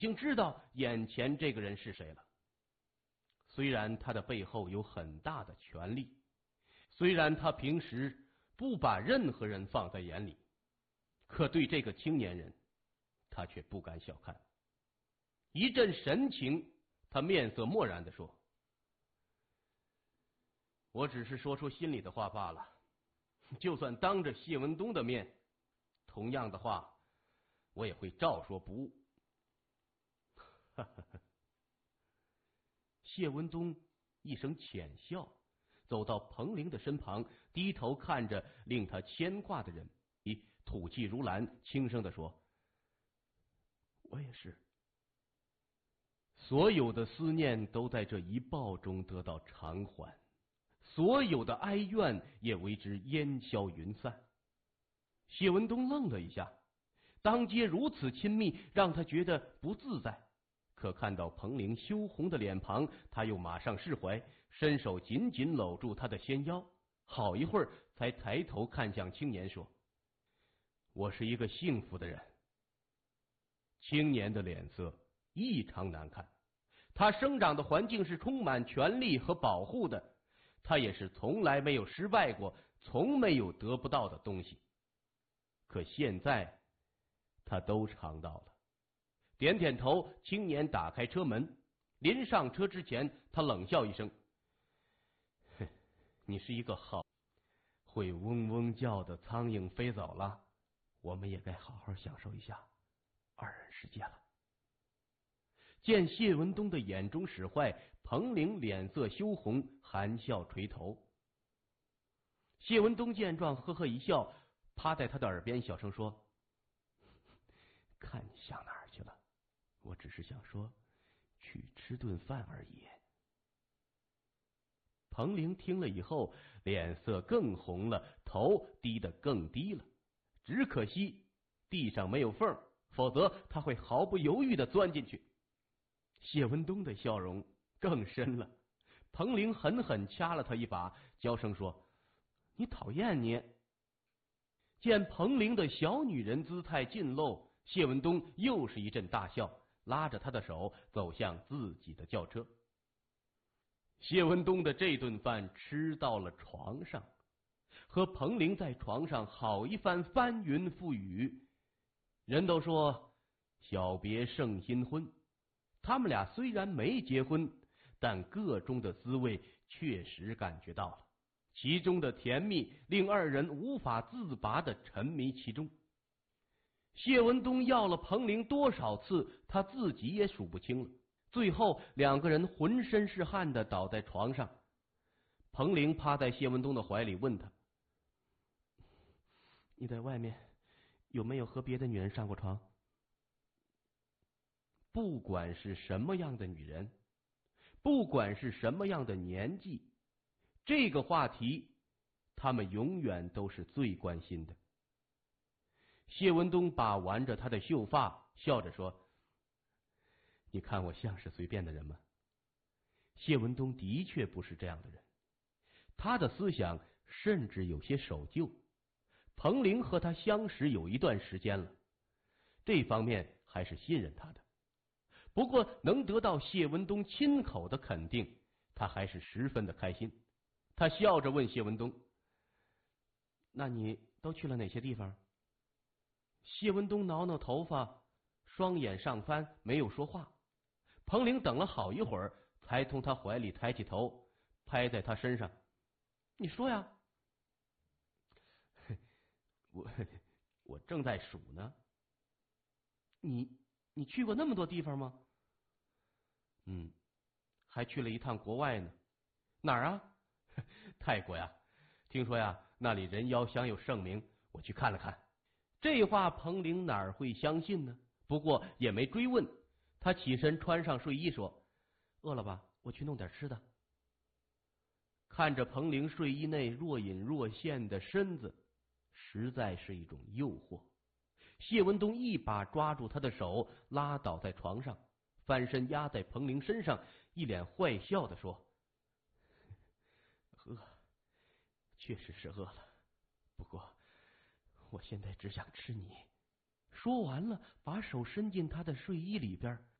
经知道眼前这个人是谁了。虽然他的背后有很大的权力，虽然他平时不把任何人放在眼里，可对这个青年人，他却不敢小看。一阵神情，他面色漠然地说：“我只是说出心里的话罢了，就算当着谢文东的面，同样的话，我也会照说不误。”谢文东一声浅笑，走到彭玲的身旁，低头看着令他牵挂的人，吐气如兰，轻声地说：“我也是。”所有的思念都在这一抱中得到偿还，所有的哀怨也为之烟消云散。谢文东愣了一下，当街如此亲密，让他觉得不自在。可看到彭玲羞红的脸庞，他又马上释怀，伸手紧紧搂住她的纤腰，好一会儿才抬头看向青年说：“我是一个幸福的人。”青年的脸色异常难看，他生长的环境是充满权力和保护的，他也是从来没有失败过，从没有得不到的东西。可现在他都尝到了。点点头，青年打开车门，临上车之前，他冷笑一声：“你是一个好会嗡嗡叫的苍蝇飞走了，我们也该好好享受一下二人世界了。”见谢文东的眼中使坏，彭玲脸色羞红，含笑垂头。谢文东见状，呵呵一笑，趴在他的耳边小声说：“看你想哪儿去了，我只是想说去吃顿饭而已。”彭玲听了以后，脸色更红了，头低得更低了。只可惜地上没有缝，否则他会毫不犹豫地钻进去。谢文东的笑容更深了，彭玲狠狠掐了他一把，娇声说：“你讨厌你！”见彭玲的小女人姿态尽露，谢文东又是一阵大笑，拉着她的手走向自己的轿车。谢文东的这顿饭吃到了床上，和彭玲在床上好一番翻云覆雨。人都说小别胜新婚，他们俩虽然没结婚，但个中的滋味确实感觉到了，其中的甜蜜令二人无法自拔的沉迷其中。谢文东要了彭玲多少次，他自己也数不清了。最后两个人浑身是汗的倒在床上，彭玲趴在谢文东的怀里问他：“你在外面有没有和别的女人上过床？”不管是什么样的女人，不管是什么样的年纪，这个话题他们永远都是最关心的。谢文东把玩着他的秀发，笑着说：“你看我像是随便的人吗？”谢文东的确不是这样的人，他的思想甚至有些守旧。彭玲和他相识有一段时间了，这方面还是信任他的。不过能得到谢文东亲口的肯定，他还是十分的开心。他笑着问谢文东：“那你都去了哪些地方？”谢文东挠挠头发，双眼上翻，没有说话。彭玲等了好一会儿，才从他怀里抬起头，拍在他身上：“你说呀。”“我正在数呢。”“你去过那么多地方吗？”“还去了一趟国外呢。”“哪儿啊？”“泰国呀，听说呀那里人妖享有盛名，我去看了看。”这话彭玲哪儿会相信呢？不过也没追问，他起身穿上睡衣说：“饿了吧，我去弄点吃的。”看着彭玲睡衣内若隐若现的身子，实在是一种诱惑。谢文东一把抓住他的手，拉倒在床上，翻身压在彭玲身上，一脸坏笑地说：“饿，确实是饿了，不过我现在只想吃你说完了，把手伸进他的睡衣里边，